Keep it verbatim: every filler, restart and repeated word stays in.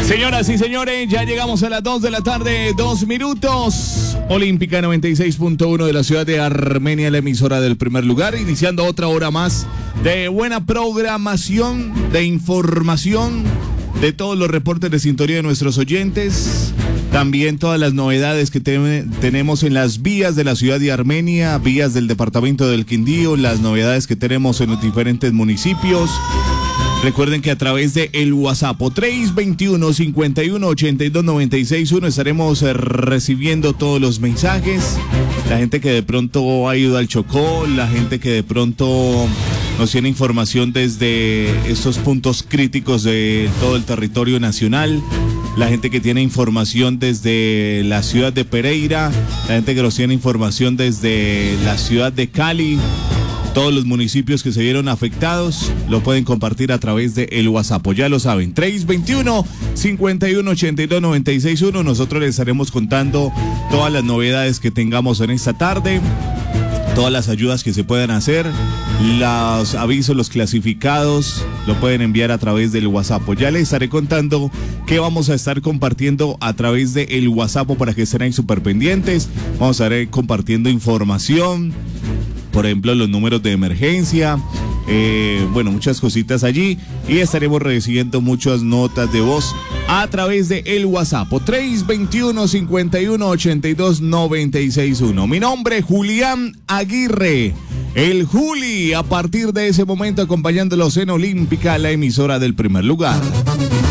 Señoras y señores, ya llegamos a las dos de la tarde, dos minutos. Olímpica noventa y seis punto uno de la ciudad de Armenia, la emisora del primer lugar, iniciando otra hora más de buena programación, de información, de todos los reportes de sintonía de nuestros oyentes. También todas las novedades que te- tenemos en las vías de la ciudad de Armenia, vías del departamento del Quindío, las novedades que tenemos en los diferentes municipios. Recuerden que a través de el WhatsApp tres veintiuno, cincuenta y uno, ochenta y dos, noventa y seis uno estaremos eh, recibiendo todos los mensajes. La gente que de pronto ha ido al Chocó, la gente que de pronto nos tiene información desde estos puntos críticos de todo el territorio nacional. La gente que tiene información desde la ciudad de Pereira, la gente que nos tiene información desde la ciudad de Cali. Todos los municipios que se vieron afectados lo pueden compartir a través de el WhatsApp. Ya lo saben, tres veintiuno, cincuenta y uno, ochenta y dos, noventa y seis uno. Nosotros les estaremos contando todas las novedades que tengamos en esta tarde, todas las ayudas que se puedan hacer, los avisos, los clasificados, lo pueden enviar a través del WhatsApp. Ya les estaré contando qué vamos a estar compartiendo a través del WhatsApp para que estén ahí súper pendientes. Vamos a estar compartiendo información. Por ejemplo, los números de emergencia, eh, bueno, muchas cositas allí, y estaremos recibiendo muchas notas de voz a través de el WhatsApp, tres veintiuno, cincuenta y uno, ochenta y dos, noventa y seis uno. Mi nombre es Julián Aguirre, el Juli, a partir de ese momento acompañándolos en Olímpica, la emisora del primer lugar.